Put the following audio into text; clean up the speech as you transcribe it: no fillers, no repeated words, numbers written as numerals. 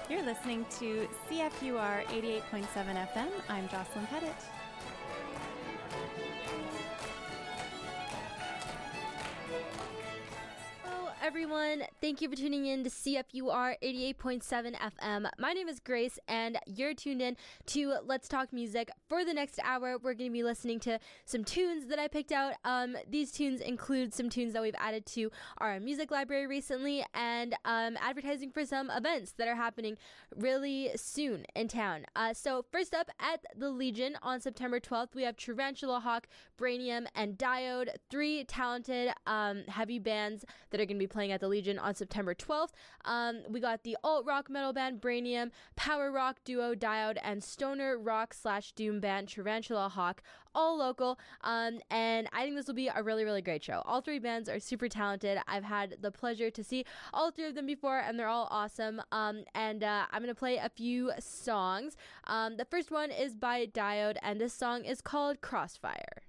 You're listening to CFUR 88.7 FM. I'm Jocelyn Pettit. Everyone, thank you for tuning in to CFUR 88.7 FM. My name is Grace, and you're tuned in to Let's Talk Music. For the next hour, we're going to be listening to some tunes that I picked out. These tunes include some tunes that we've added to our music library recently, and advertising for some events that are happening really soon in town. So first up at the Legion on September 12th, we have Tarantula Hawk, Brainium, and Diode, three talented heavy bands that are going to be playing at the Legion on September 12th. We got the alt-rock metal band Brainium, power rock duo Diode, and stoner rock/doom band Tarantula Hawk, all local. And I think this will be a really, really great show. All three bands are super talented. I've had the pleasure to see all three of them before, and they're all awesome. And I'm going to play a few songs. The first one is by Diode, and this song is called Crossfire.